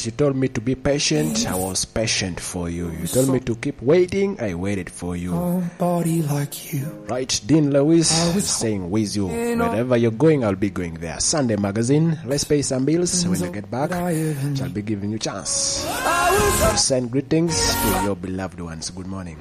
that. You told me to be patient, I was patient for you. You told me to keep waiting, I waited for you. Somebody like you. Right, Dean Lewis saying with you. Wherever you're going, I'll be going there. Sunday Magazine, let's pay some bills. When I get back, I'll be giving you a chance to send greetings to your beloved ones. Good morning.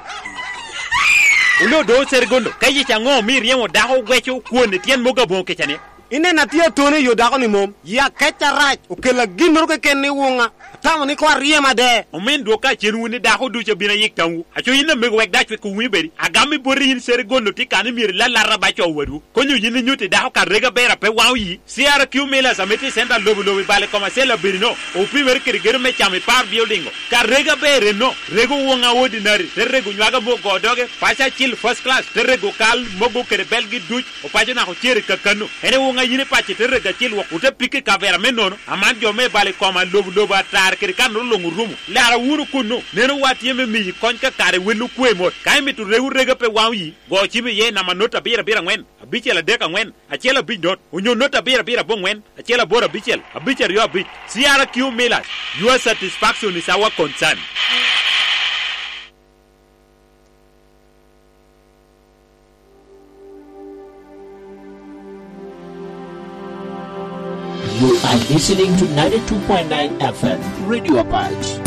Ulo do sergondo kayi chango mi riemo daho gwecho kuone tien moga bonke chane ine na tiyo tone yo daho ni mom ya kecha rach ukela ginor ke ken ni wonga tawo ni kwa riema de o men do ka chenu ni daho du che bina yik tangu acho ina me wek dachwe ku wi beri agami bori yin sergondo tikani mi la raba cho wadu konyo yin nyuti daho ka rega bera pe wawi siara kiu mela sameti senda lobo bale koma sela berino o primer kirigero me chame par buildingo ka rega bere no rego wonga ordinary rego nywaga mo godoge pacha chill first class rego kal mogo kere belgi duch o pacha na ko chere kakano ene wonga yine pacha rega chill wo uta pike ka vera menono aman jo me bale koma lobo atar kere kan longu rumu lara wuru kuno neno wati yeme mi konka kare welu kwemo kai mitu rega pe wawi go chibi ye na manota bira ngwen abichela deka ngwen achela bidot unyo nota bira bo ngwen achela bora bichel abicher yo bit siara kiu mela your satisfaction is our concern. You are listening to 92.9 FM Radio Pulse.